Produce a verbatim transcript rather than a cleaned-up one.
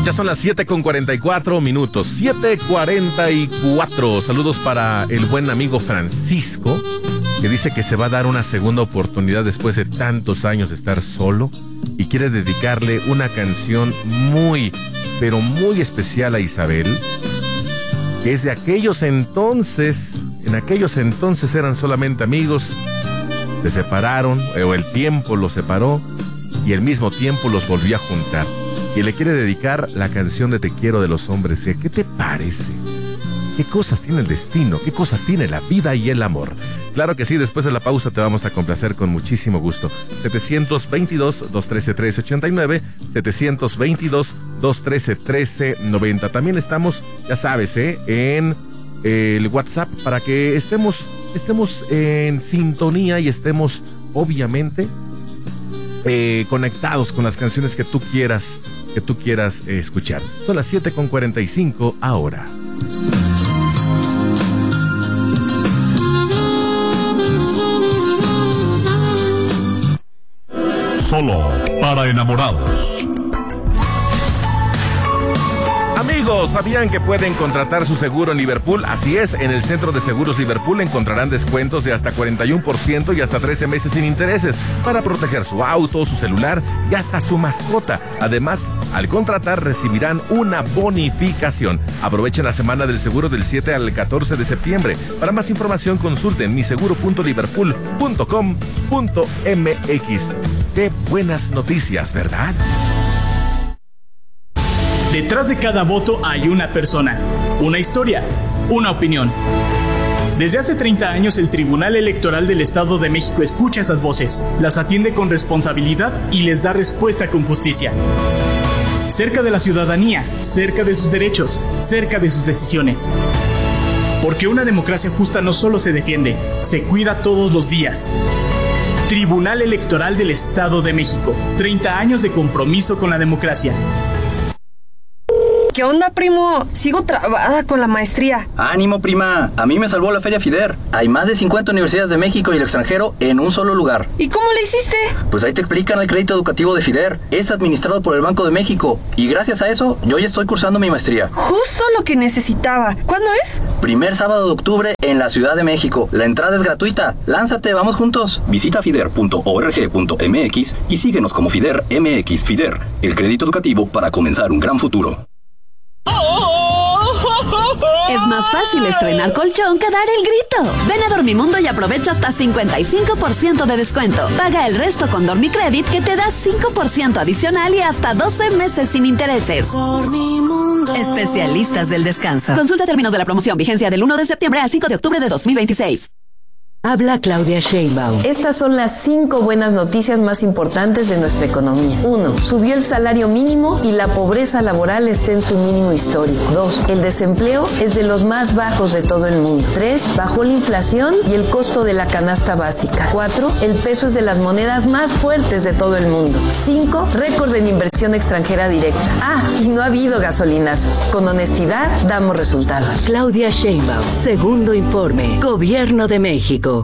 Ya son las siete con cuarenta y cuatro minutos. siete cuarenta y cuatro. Saludos para el buen amigo Francisco, que dice que se va a dar una segunda oportunidad después de tantos años de estar solo y quiere dedicarle una canción muy, pero muy especial a Isabel, que es de aquellos entonces, en aquellos entonces eran solamente amigos, se separaron, o el tiempo los separó y el mismo tiempo los volvió a juntar. Y le quiere dedicar la canción de Te quiero de Los Hombres G. ¿Qué te parece? ¿Qué cosas tiene el destino? ¿Qué cosas tiene la vida y el amor? Claro que sí, después de la pausa te vamos a complacer con muchísimo gusto. setecientos veintidós, doscientos trece, trece ochenta y nueve, setecientos veintidós, doscientos trece, trece noventa. También estamos, ya sabes, ¿eh? en el WhatsApp para que estemos, estemos en sintonía y estemos, obviamente, eh, conectados con las canciones que tú quieras, que tú quieras eh, escuchar. Son las siete con cuarenta y cinco ahora. Solo para enamorados. Amigos, ¿sabían que pueden contratar su seguro en Liverpool? Así es, en el Centro de Seguros Liverpool encontrarán descuentos de hasta cuarenta y uno por ciento y hasta trece meses sin intereses para proteger su auto, su celular y hasta su mascota. Además, al contratar recibirán una bonificación. Aprovechen la semana del seguro del siete al catorce de septiembre. Para más información consulten mi seguro punto liverpool punto com punto m x. Qué buenas noticias, ¿verdad? Detrás de cada voto hay una persona, una historia, una opinión. Desde hace treinta años el Tribunal Electoral del Estado de México escucha esas voces, las atiende con responsabilidad y les da respuesta con justicia. Cerca de la ciudadanía, cerca de sus derechos, cerca de sus decisiones. Porque una democracia justa no solo se defiende, se cuida todos los días. Tribunal Electoral del Estado de México, treinta años de compromiso con la democracia. ¿Qué onda, primo? Sigo trabada con la maestría. ¡Ánimo, prima! A mí me salvó la Feria FIDER. Hay más de cincuenta universidades de México y el extranjero en un solo lugar. ¿Y cómo le hiciste? Pues ahí te explican el crédito educativo de FIDER. Es administrado por el Banco de México. Y gracias a eso, yo ya estoy cursando mi maestría. Justo lo que necesitaba. ¿Cuándo es? Primer sábado de octubre en la Ciudad de México. La entrada es gratuita. Lánzate, vamos juntos. Visita fider punto org punto m x y síguenos como FIDER M X. FIDER, el crédito educativo para comenzar un gran futuro. Es más fácil estrenar colchón que dar el grito. Ven a Dormimundo y aprovecha hasta cincuenta y cinco por ciento de descuento. Paga el resto con Dormicredit, que te da cinco por ciento adicional y hasta doce meses sin intereses. Dormimundo. Especialistas del descanso. Consulta términos de la promoción. Vigencia del uno de septiembre al cinco de octubre de dos mil veintiséis. Habla Claudia Sheinbaum. Estas son las cinco buenas noticias más importantes de nuestra economía. Uno, subió el salario mínimo y la pobreza laboral está en su mínimo histórico. Dos, el desempleo es de los más bajos de todo el mundo. Tres, bajó la inflación y el costo de la canasta básica. Cuatro, el peso es de las monedas más fuertes de todo el mundo. Cinco, récord en inversión extranjera directa. Ah, y no ha habido gasolinazos. Con honestidad, damos resultados. Claudia Sheinbaum, segundo informe. Gobierno de México.